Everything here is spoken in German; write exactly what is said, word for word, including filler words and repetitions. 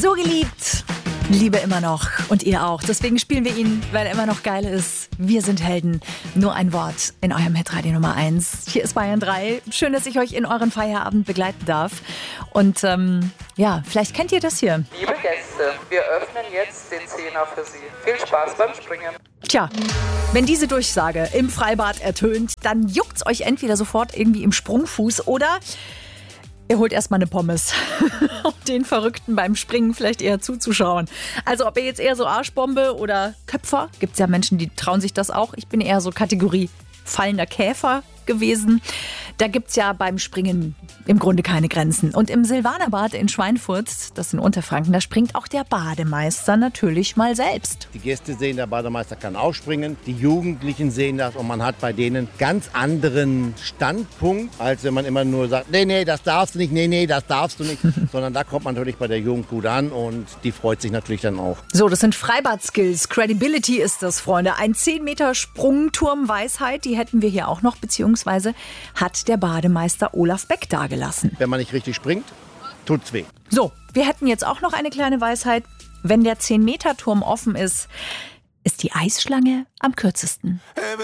So geliebt. Liebe immer noch und ihr auch. Deswegen spielen wir ihn, weil er immer noch geil ist. Wir sind Helden. Nur ein Wort in eurem Hitradio Nummer eins. Hier ist Bayern drei. Schön, dass ich euch in euren Feierabend begleiten darf. Und ähm, ja, vielleicht kennt ihr das hier. Liebe Gäste, wir öffnen jetzt den Zehner für Sie. Viel Spaß beim Springen. Tja, wenn diese Durchsage im Freibad ertönt, dann juckt's euch entweder sofort irgendwie im Sprungfuß oder ihr holt erstmal eine Pommes, um den Verrückten beim Springen vielleicht eher zuzuschauen. Also ob ihr jetzt eher so Arschbombe oder Köpfer, gibt es ja Menschen, die trauen sich das auch. Ich bin eher so Kategorie fallender Käfer gewesen. Da gibt es ja beim Springen im Grunde keine Grenzen. Und im Silvanerbad in Schweinfurt, das in Unterfranken, da springt auch der Bademeister natürlich mal selbst. Die Gäste sehen, der Bademeister kann auch springen. Die Jugendlichen sehen das und man hat bei denen ganz anderen Standpunkt, als wenn man immer nur sagt, nee, nee, das darfst du nicht, nee, nee, das darfst du nicht. Sondern da kommt man natürlich bei der Jugend gut an und die freut sich natürlich dann auch. So, das sind Freibad-Skills. Credibility ist das, Freunde. Ein zehn Meter Sprungturm-Weisheit, die hätten wir hier auch noch, beziehungsweise hat der Bademeister Olaf Beck dagelassen. Wenn man nicht richtig springt, tut's weh. So, wir hätten jetzt auch noch eine kleine Weisheit. Wenn der zehn Meter Turm offen ist, ist die Eisschlange am kürzesten.